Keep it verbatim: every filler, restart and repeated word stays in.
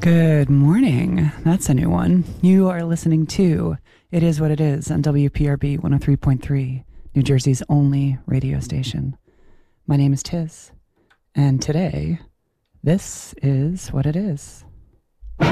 Good morning. That's a new one. You are listening to It Is What It Is on W P R B one oh three point three, New Jersey's only radio station. My name is Tiz, and today, this is what it is.